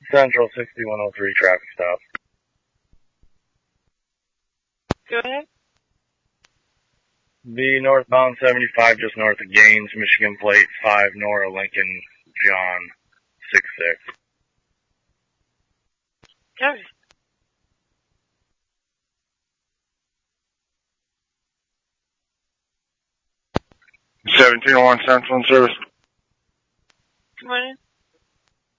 Central 6103 traffic stop. Go ahead. Be northbound 75 just north of Gaines, Michigan plate 5 Nora Lincoln John 66. Copy. 1701 Central in service.